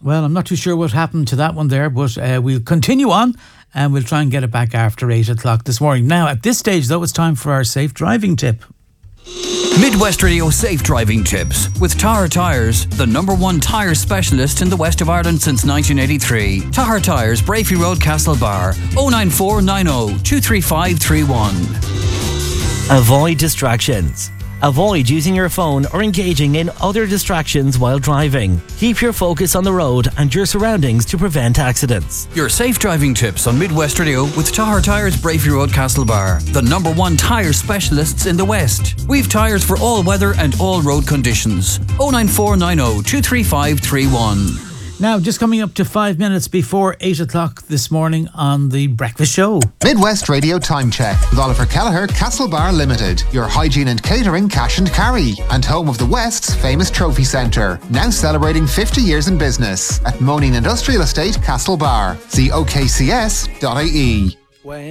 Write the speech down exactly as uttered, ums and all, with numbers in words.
Well, I'm not too sure what happened to that one there, but uh, we'll continue on and we'll try and get it back after eight o'clock this morning. Now, at this stage, though, it's time for our safe driving tip. Midwest Radio Safe Driving Tips with Tahar Tyres, the number one tyre specialist in the west of Ireland since nineteen eighty-three. Tahar Tyres, Brafey Road, Castlebar, oh nine four nine oh two three five three one. Avoid distractions. Avoid using your phone or engaging in other distractions while driving. Keep your focus on the road and your surroundings to prevent accidents. Your safe driving tips on Midwest Radio with Tahar Tyres, Brafey Road, Castlebar, the number one tyre specialists in the West. We've tyres for all weather and all road conditions. oh nine four nine oh two three five three one. Now, just coming up to five minutes before eight o'clock this morning on The Breakfast Show. Midwest Radio Time Check with Oliver Kelleher, Castlebar Limited. Your hygiene and catering cash and carry. And home of the West's famous trophy centre. Now celebrating fifty years in business. At Moaning Industrial Estate, Castlebar. See o k c s dot i e.